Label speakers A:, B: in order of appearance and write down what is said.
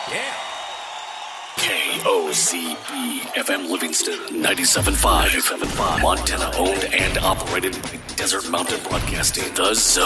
A: Yeah.
B: KOCB FM Livingston 97.5 Montana owned and operated by Desert Mountain Broadcasting. The Zone.